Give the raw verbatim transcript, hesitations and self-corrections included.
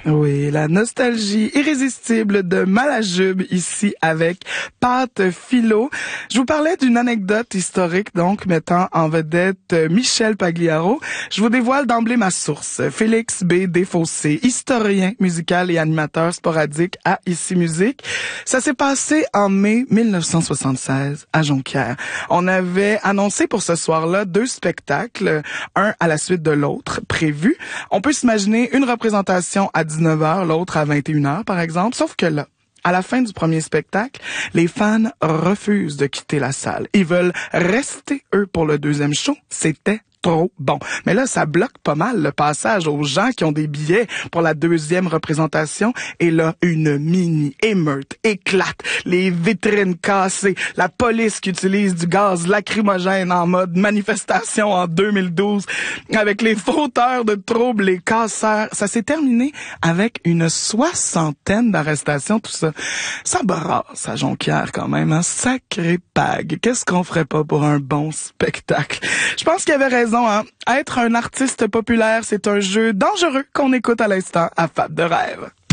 Oui, la nostalgie irrésistible de Malajube ici avec Pat Philo. Je vous parlais d'une anecdote historique, donc, mettant en vedette Michel Pagliaro. Je vous dévoile d'emblée ma source. Félix B. Desfossés, historien musical et animateur sporadique à Ici Musique. Ça s'est passé en mai mille neuf cent soixante-seize à Jonquière. On avait annoncé pour ce soir-là deux spectacles, un à la suite de l'autre, prévu. On peut s'imaginer une représentation à dix-neuf heures, l'autre à vingt et une heures, par exemple. Sauf que là, à la fin du premier spectacle, les fans refusent de quitter la salle. Ils veulent rester, eux, pour le deuxième show. C'était trop bon. Mais là, ça bloque pas mal le passage aux gens qui ont des billets pour la deuxième représentation. Et là, une mini-émeute éclate. Les vitrines cassées. La police qui utilise du gaz lacrymogène en mode manifestation en deux mille douze. Avec les fauteurs de troubles, les casseurs. Ça s'est terminé avec une soixantaine d'arrestations, tout ça. Ça brasse à Jonquière quand même, un sacré pag. Qu'est-ce qu'on ferait pas pour un bon spectacle? Je pense qu'il y avait raison. Hein? Être un artiste populaire, c'est un jeu dangereux qu'on écoute à l'instant à Fab de rêve.